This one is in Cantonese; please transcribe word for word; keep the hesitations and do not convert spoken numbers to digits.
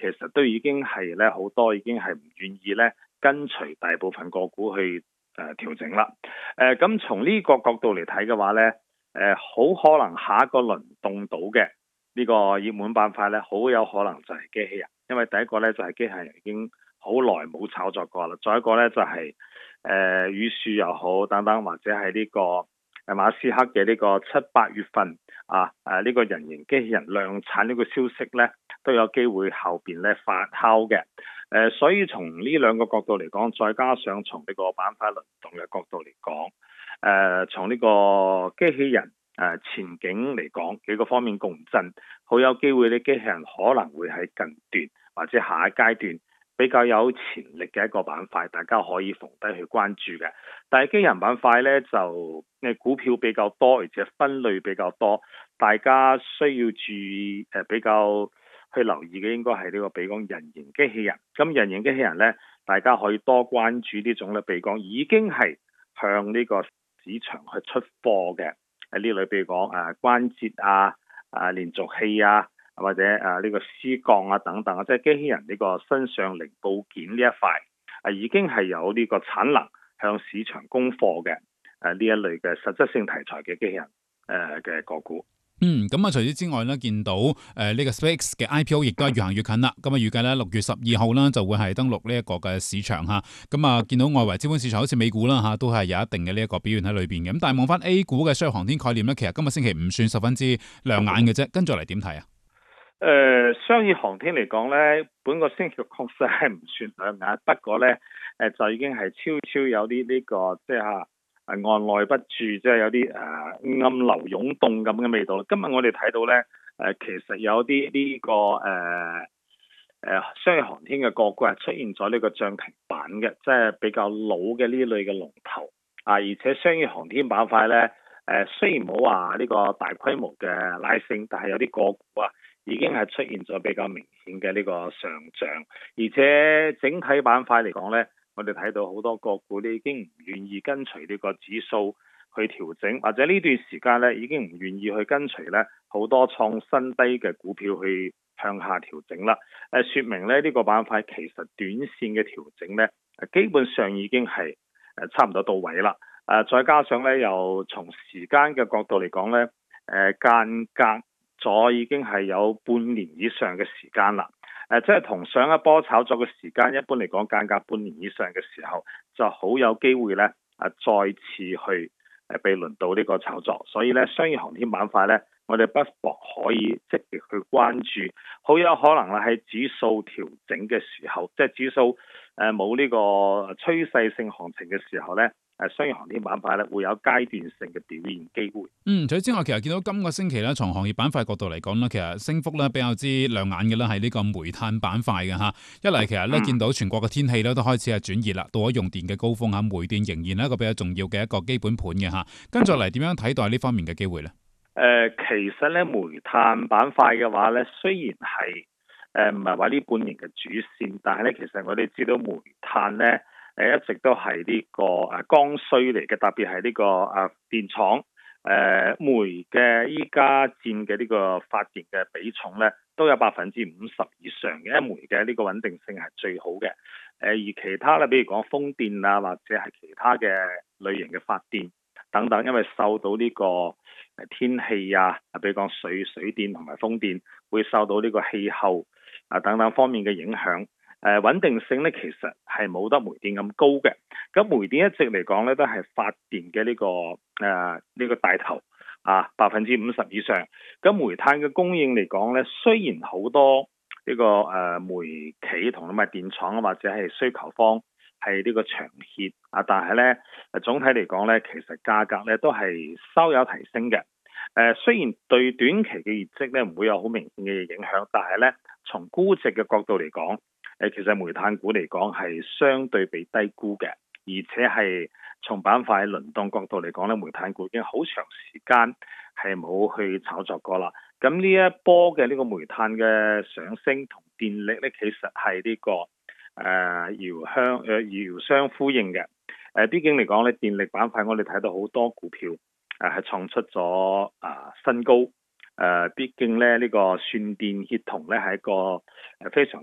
其實都已經係咧好多已經係唔願意咧跟隨大部分個股去誒、呃、調整啦。誒咁從呢個角度嚟睇嘅話咧，誒、呃、好可能下一個輪動到嘅呢個熱門板塊咧，好有可能就係機器人，因為第一個咧就係、是、機器人已經好耐冇炒作過啦，再一個咧就係、是、誒、呃、語數又好等等，或者係呢、這個誒馬斯克嘅呢個七八月份啊誒呢、啊這個人形機器人量產呢個消息咧，都有機會後邊咧發酵嘅。誒、呃，所以從呢兩個角度嚟講，再加上從呢個板塊輪動嘅角度嚟講，誒、呃，從呢個機器人誒、呃、前景嚟講，幾個方面共振，好有機會呢機器人可能會喺近段或者下一階段比較有潛力嘅一個板塊，大家可以逢低去關注嘅。但係機器人板塊呢，就誒股票比較多，而且分類比較多，大家需要注意誒、呃、比較去留意嘅應該係呢個比如講人形機器人。咁人形機器人呢，大家可以多關注呢種咧，比如講已經係向呢個市場去出貨嘅誒呢類，比如講誒關節啊、啊連續器啊，或者誒呢個絲鋼啊等等，即係機器人呢個身上零部件呢一塊啊，已經係有呢個產能向市場供貨嘅誒呢一類嘅實質性題材嘅機器人誒嘅個股。 嗯，咁啊，除此之外咧，見到誒呢、呃這個 SpaceX 嘅 I P O 亦都係越行越近啦。咁啊，預計咧六月十二號啦就會係登陸呢一個嘅市場嚇。咁啊，見到外圍資本市場好似美股啦嚇，都係有一定嘅呢一個表現喺裏邊嘅。咁但係望翻 A 股嘅商業航天概念咧，其實今個星期唔算十分之亮眼嘅啫。跟住嚟點睇啊？ 誒、呃，商業航天嚟講咧，本個星期確實係唔算亮眼，不過咧誒就已經係超超有啲呢、這個即係嚇。按捺不住，即係有啲誒、呃、暗流湧動咁嘅味道。今日我哋睇到咧，誒、呃、其實有啲呢、這個誒誒、呃呃、商業航天嘅個股係出現咗呢個漲停板嘅，即係比較老嘅呢類嘅龍頭啊。而且商業航天板塊咧，誒、呃、雖然冇話呢個大規模嘅拉升，但係有啲個股啊已經係出現咗比較明顯嘅呢個上漲，而且整體板塊嚟講咧。我哋睇到好多個股咧已經唔願意跟隨呢個指數去調整，或者呢段時間咧已經唔願意去跟隨咧好多創新低嘅股票去向下調整啦。誒，説明咧呢個板塊其實短線嘅調整咧，基本上已經係誒差唔多到位啦。誒，再加上咧又從時間嘅角度嚟講咧，誒間隔咗已經係有半年以上嘅時間啦。誒、呃，即係同上一波炒作嘅時間，一般嚟講間隔半年以上嘅時候，就好有機會咧，啊，再次去誒、呃、被輪到呢個炒作。所以咧，商業航天板塊咧，我哋不妨可以積極去關注，好有可能咧喺指數調整嘅時候，即係指數誒冇呢個趨勢性行情嘅時候咧。誒，商業航天板塊咧會有階段性嘅表現機會。 嗯，除此之外，其實見到今個星期咧，從行業板塊角度嚟講咧，其實升幅咧比較之亮眼嘅咧係呢個煤炭板塊嘅嚇。一嚟其實咧見到全國嘅天氣咧都開始係轉熱啦，到咗用電嘅高峰嚇，煤電仍然係一個比較重要嘅一個基本盤嘅嚇。跟住嚟點樣睇待呢方面嘅機會咧？誒、 呃，其實咧煤炭板塊嘅話咧，雖然係誒唔係話呢半年嘅主線，但係咧其實我哋知道煤炭咧。誒一直都係呢個誒剛需嚟嘅，特別係呢個誒電廠誒煤嘅依家佔嘅呢個發電嘅比重咧，都有百分之五十以上嘅，因為煤嘅呢個穩定性係最好嘅。誒而其他咧，比如講風電啊，或者係其他嘅類型嘅發電等等，因為受到呢個誒天氣啊，比如講水水電同埋風電會受到呢個氣候啊等等方面嘅影響。誒、呃、穩定性咧，其實係冇得煤電咁高嘅。咁煤電一直嚟講咧，都係發電嘅呢、這個誒呢、呃這個大頭啊，百分之五十以上。咁煤炭嘅供應嚟講咧，雖然好多呢、這個誒、呃、煤企同埋電廠或者係需求方係呢個長協啊，但係咧總體嚟講咧，其實價格咧都係稍有提升嘅。誒、呃、雖然對短期嘅業績咧唔會有好明顯嘅影響，但係咧從估值嘅角度嚟講，誒，其實煤炭股嚟講係相對被低估嘅，而且係從板塊輪動角度嚟講咧，煤炭股已經好長時間係冇去炒作過啦。咁呢一波嘅呢個煤炭嘅上升同電力咧，其實係呢、這個誒遙相誒遙相呼應嘅。誒、呃，畢竟嚟講咧，電力板塊我哋睇到好多股票誒係創出咗啊、呃、新高。誒、呃，畢竟咧呢、這個算電協同咧係一個誒非常